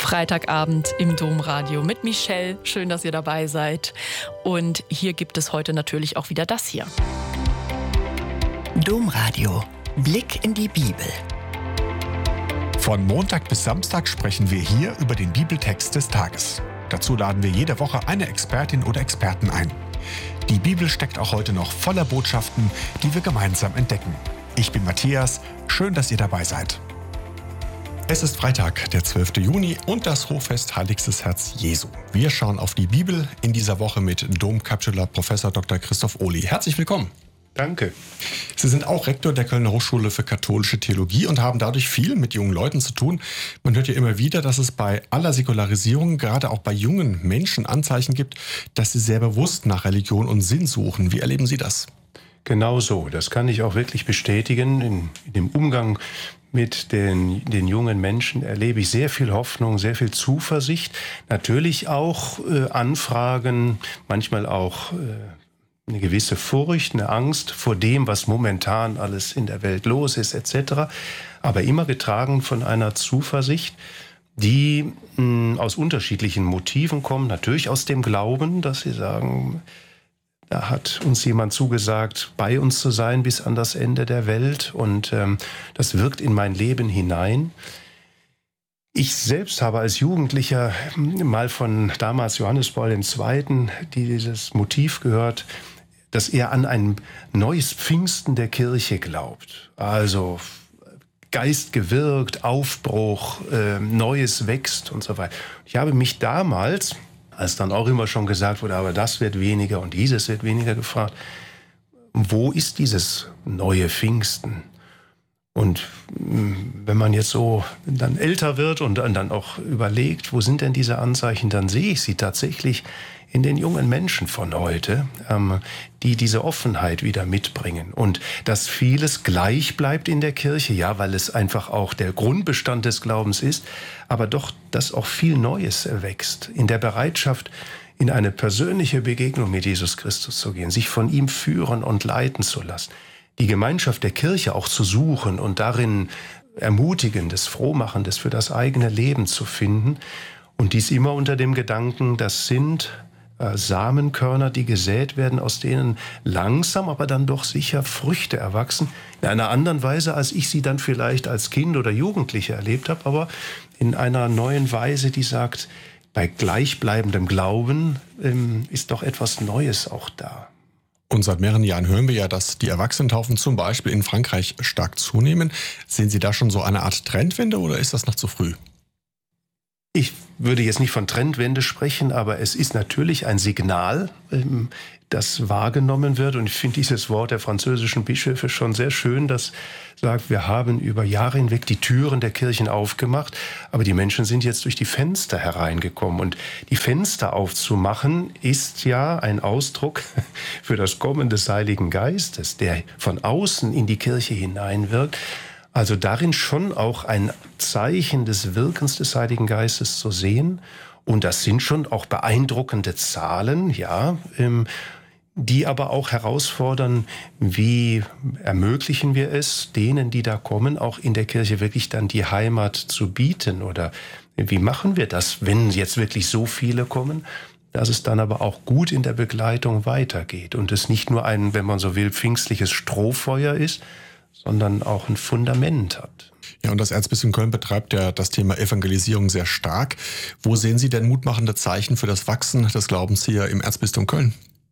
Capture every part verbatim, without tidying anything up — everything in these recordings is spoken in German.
Freitagabend im Domradio mit Michelle. Schön, dass ihr dabei seid. Und hier gibt es heute natürlich auch wieder das hier. Domradio. Blick in die Bibel. Von Montag bis Samstag sprechen wir hier über den Bibeltext des Tages. Dazu laden wir jede Woche eine Expertin oder Experten ein. Die Bibel steckt auch heute noch voller Botschaften, die wir gemeinsam entdecken. Ich bin Matthias, schön, dass ihr dabei seid. Es ist Freitag, der zwölfte Juni und das Hochfest Heiligstes Herz Jesu. Wir schauen auf die Bibel in dieser Woche mit Domkapitular Professor Doktor Christoph Ohly. Herzlich willkommen. Danke. Sie sind auch Rektor der Kölner Hochschule für katholische Theologie und haben dadurch viel mit jungen Leuten zu tun. Man hört ja immer wieder, dass es bei aller Säkularisierung, gerade auch bei jungen Menschen, Anzeichen gibt, dass sie sehr bewusst nach Religion und Sinn suchen. Wie erleben Sie das? Genau so. Das kann ich auch wirklich bestätigen. In, in dem Umgang mit den, den jungen Menschen erlebe ich sehr viel Hoffnung, sehr viel Zuversicht. Natürlich auch äh, Anfragen, manchmal auch äh, eine gewisse Furcht, eine Angst vor dem, was momentan alles in der Welt los ist, et cetera. Aber immer getragen von einer Zuversicht, die mh, aus unterschiedlichen Motiven kommt. Natürlich aus dem Glauben, dass sie sagen, da hat uns jemand zugesagt, bei uns zu sein bis an das Ende der Welt. Und ähm, das wirkt in mein Leben hinein. Ich selbst habe als Jugendlicher mal von damals Johannes Paul der Zweite. dieses Motiv gehört, dass er an ein neues Pfingsten der Kirche glaubt. Also Geist gewirkt, Aufbruch, äh, Neues wächst und so weiter. Ich habe mich damals, als dann auch immer schon gesagt wurde, aber das wird weniger und dieses wird weniger, gefragt, wo ist dieses neue Pfingsten? Und wenn man jetzt so dann älter wird und dann auch überlegt, wo sind denn diese Anzeichen, dann sehe ich sie tatsächlich in den jungen Menschen von heute, ähm, die diese Offenheit wieder mitbringen. Und dass vieles gleich bleibt in der Kirche, ja, weil es einfach auch der Grundbestand des Glaubens ist, aber doch, dass auch viel Neues wächst in der Bereitschaft, in eine persönliche Begegnung mit Jesus Christus zu gehen, sich von ihm führen und leiten zu lassen. Die Gemeinschaft der Kirche auch zu suchen und darin Ermutigendes, Frohmachendes für das eigene Leben zu finden. Und dies immer unter dem Gedanken, das sind äh, Samenkörner, die gesät werden, aus denen langsam, aber dann doch sicher Früchte erwachsen. In einer anderen Weise, als ich sie dann vielleicht als Kind oder Jugendliche erlebt habe, aber in einer neuen Weise, die sagt, bei gleichbleibendem Glauben ähm, ist doch etwas Neues auch da. Und seit mehreren Jahren hören wir ja, dass die Erwachsenentaufen zum Beispiel in Frankreich stark zunehmen. Sehen Sie da schon so eine Art Trendwende oder ist das noch zu früh? Ich würde jetzt nicht von Trendwende sprechen, aber es ist natürlich ein Signal, das wahrgenommen wird. Und ich finde dieses Wort der französischen Bischöfe schon sehr schön, das sagt, wir haben über Jahre hinweg die Türen der Kirchen aufgemacht, aber die Menschen sind jetzt durch die Fenster hereingekommen. Und die Fenster aufzumachen ist ja ein Ausdruck für das Kommen des Heiligen Geistes, der von außen in die Kirche hineinwirkt. Also darin schon auch ein Zeichen des Wirkens des Heiligen Geistes zu sehen. Und das sind schon auch beeindruckende Zahlen, ja, die aber auch herausfordern, wie ermöglichen wir es, denen, die da kommen, auch in der Kirche wirklich dann die Heimat zu bieten? Oder wie machen wir das, wenn jetzt wirklich so viele kommen, dass es dann aber auch gut in der Begleitung weitergeht und es nicht nur ein, wenn man so will, pfingstliches Strohfeuer ist, sondern auch ein Fundament hat. Ja, und das Erzbistum Köln betreibt ja das Thema Evangelisierung sehr stark. Wo sehen Sie denn mutmachende Zeichen für das Wachsen des Glaubens hier im Erzbistum Köln?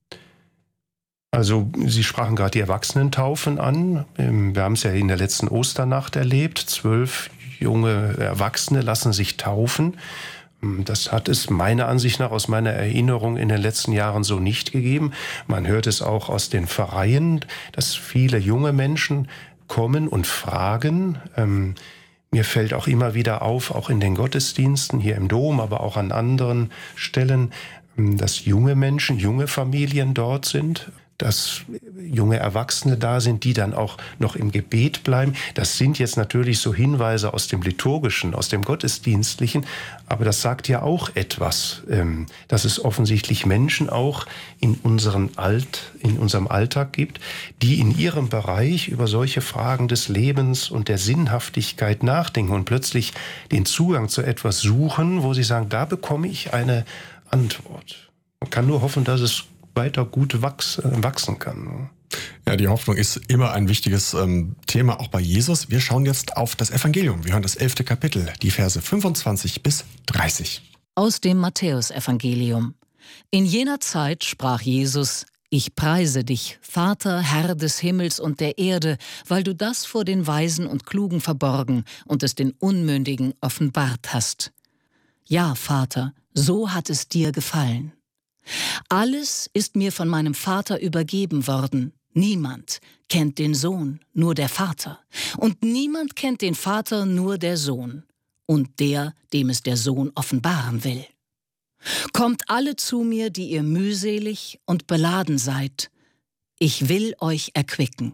Also Sie sprachen gerade die Erwachsenentaufen an. Wir haben es ja in der letzten Osternacht erlebt. Zwölf junge Erwachsene lassen sich taufen. Das hat es meiner Ansicht nach, aus meiner Erinnerung, in den letzten Jahren so nicht gegeben. Man hört es auch aus den Pfarreien, dass viele junge Menschen kommen und fragen. Ähm, mir fällt auch immer wieder auf, auch in den Gottesdiensten, hier im Dom, aber auch an anderen Stellen, dass junge Menschen, junge Familien dort sind. dass junge Erwachsene da sind, die dann auch noch im Gebet bleiben. Das sind jetzt natürlich so Hinweise aus dem Liturgischen, aus dem Gottesdienstlichen, aber das sagt ja auch etwas, ähm, dass es offensichtlich Menschen auch in, unseren Alt, in unserem Alltag gibt, die in ihrem Bereich über solche Fragen des Lebens und der Sinnhaftigkeit nachdenken und plötzlich den Zugang zu etwas suchen, wo sie sagen, da bekomme ich eine Antwort. Man kann nur hoffen, dass es weiter gut wachs, äh, wachsen kann. Ja, die Hoffnung ist immer ein wichtiges ähm, Thema, auch bei Jesus. Wir schauen jetzt auf das Evangelium. Wir hören das elfte Kapitel, die Verse fünfundzwanzig bis dreißig. Aus dem Matthäusevangelium. In jener Zeit sprach Jesus: Ich preise dich, Vater, Herr des Himmels und der Erde, weil du das vor den Weisen und Klugen verborgen und es den Unmündigen offenbart hast. Ja, Vater, so hat es dir gefallen. Alles ist mir von meinem Vater übergeben worden. Niemand kennt den Sohn, nur der Vater. Und niemand kennt den Vater, nur der Sohn. Und der, dem es der Sohn offenbaren will. Kommt alle zu mir, die ihr mühselig und beladen seid. Ich will euch erquicken.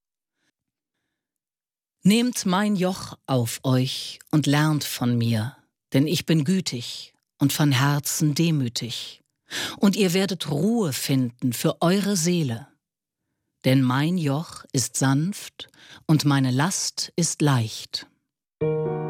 Nehmt mein Joch auf euch und lernt von mir, denn ich bin gütig und von Herzen demütig. Und ihr werdet Ruhe finden für eure Seele. Denn mein Joch ist sanft und meine Last ist leicht.